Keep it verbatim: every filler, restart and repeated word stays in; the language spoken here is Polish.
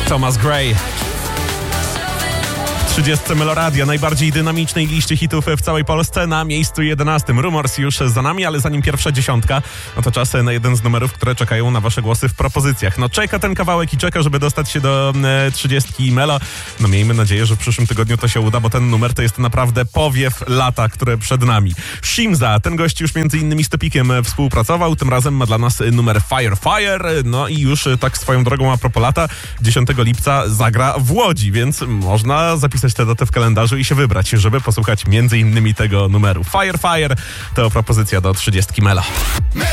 Thomas Gray. trzydziestce Meloradia, najbardziej dynamicznej liście hitów w całej Polsce. Na miejscu jedenastym Rumors już za nami, ale zanim pierwsza dziesiątka, no to czas na jeden z numerów, które czekają na wasze głosy w propozycjach. No czeka ten kawałek i czeka, żeby dostać się do e, trzydziestki Melo. No miejmy nadzieję, że w przyszłym tygodniu to się uda, bo ten numer to jest naprawdę powiew lata, które przed nami. Shimza, ten gość już między innymi z Topikiem współpracował, tym razem ma dla nas numer Fire Fire, no i już tak swoją drogą a propos lata, dziesiątego lipca zagra w Łodzi, więc można zapisać tę datę w kalendarzu i się wybrać, żeby posłuchać między innymi tego numeru. Fire Fire to propozycja do trzydziestki Melo.